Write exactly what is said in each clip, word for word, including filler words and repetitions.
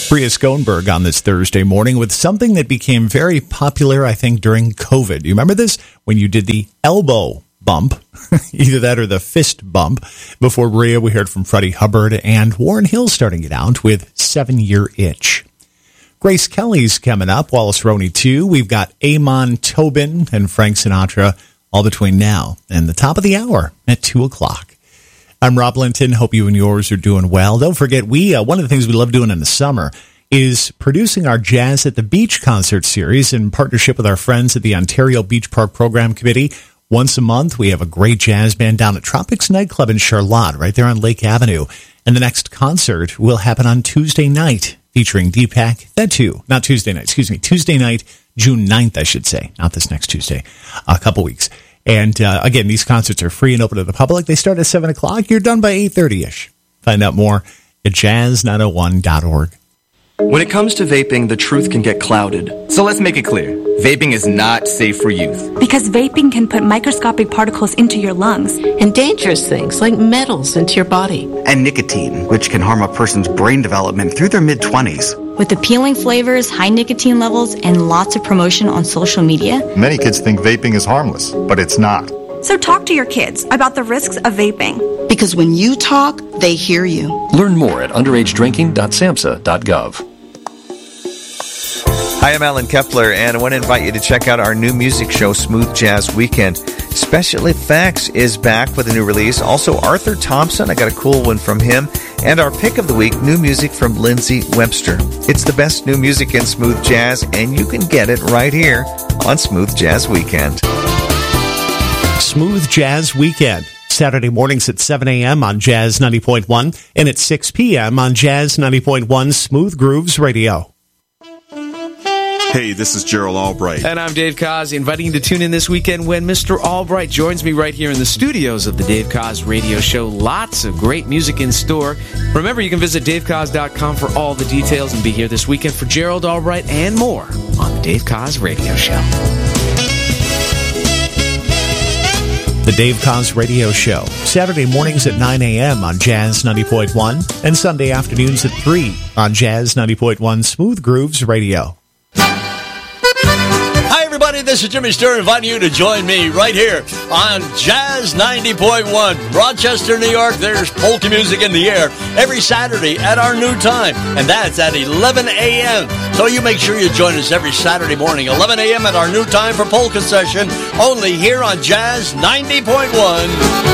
Bria Schoenberg on this Thursday morning with something that became very popular, I think, during COVID. You remember this? When you did the elbow bump, either that or the fist bump. Before Bria, we heard from Freddie Hubbard and Warren Hill starting it out with Seven Year Itch. Grace Kelly's coming up. Wallace Roney, too. We've got Amon Tobin and Frank Sinatra all between now and the top of the hour at two o'clock. I'm Rob Linton. Hope you and yours are doing well. Don't forget, we uh, one of the things we love doing in the summer is producing our Jazz at the Beach concert series in partnership with our friends at the Ontario Beach Park Program Committee. Once a month, we have a great jazz band down at Tropics Nightclub in Charlotte, right there on Lake Avenue. And the next concert will happen on Tuesday night, featuring Deepak. That too, not Tuesday night, excuse me, Tuesday night, June ninth, I should say, not this next Tuesday, a couple weeks. And uh, again, these concerts are free and open to the public. They start at seven o'clock. You're done by eight thirty-ish. Find out more at jazz nine oh one dot org. When it comes to vaping, the truth can get clouded. So let's make it clear. Vaping is not safe for youth. Because vaping can put microscopic particles into your lungs. And dangerous things like metals into your body. And nicotine, which can harm a person's brain development through their mid-twenties. With appealing flavors, high nicotine levels, and lots of promotion on social media. Many kids think vaping is harmless, but it's not. So talk to your kids about the risks of vaping. Because when you talk, they hear you. Learn more at underage drinking dot samhsa dot gov. Hi, I'm Alan Kepler, and I want to invite you to check out our new music show, Smooth Jazz Weekend. Special Effects is back with a new release. Also, Arthur Thompson, I got a cool one from him. And our pick of the week, new music from Lindsay Webster. It's the best new music in smooth jazz, and you can get it right here on Smooth Jazz Weekend. Smooth Jazz Weekend, Saturday mornings at seven a.m. on Jazz ninety point one and at six p.m. on Jazz ninety point one Smooth Grooves Radio. Hey, this is Gerald Albright. And I'm Dave Koz, inviting you to tune in this weekend when Mister Albright joins me right here in the studios of the Dave Koz Radio Show. Lots of great music in store. Remember, you can visit dave koz dot com for all the details and be here this weekend for Gerald Albright and more on the Dave Koz Radio Show. The Dave Koz Radio Show, Saturday mornings at nine a.m. on Jazz ninety point one and Sunday afternoons at three on Jazz ninety point one Smooth Grooves Radio. Hi, everybody. This is Jimmy Sturr inviting you to join me right here on Jazz ninety point one. Rochester, New York, there's polka music in the air every Saturday at our new time, and that's at eleven a.m. So you make sure you join us every Saturday morning, eleven a.m. at our new time for polka session, only here on Jazz ninety point one.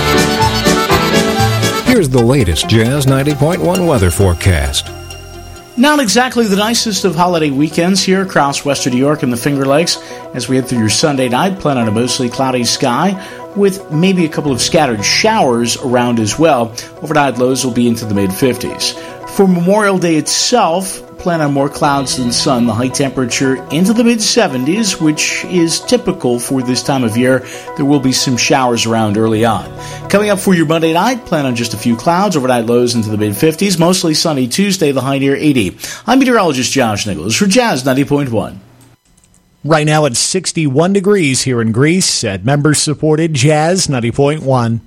Here's the latest Jazz ninety point one weather forecast. Not exactly the nicest of holiday weekends here across western New York and the Finger Lakes. As we head through your Sunday night, plan on a mostly cloudy sky with maybe a couple of scattered showers around as well. Overnight lows will be into the mid fifties. For Memorial Day itself, plan on more clouds than sun. The high temperature into the mid seventies, which is typical for this time of year. There will be some showers around early on. Coming up for your Monday night, plan on just a few clouds. Overnight lows into the mid fifties. Mostly sunny Tuesday, the high near eighty. I'm meteorologist Josh Nichols for Jazz ninety point one. Right now it's sixty-one degrees here in Greece at member-supported Jazz ninety point one.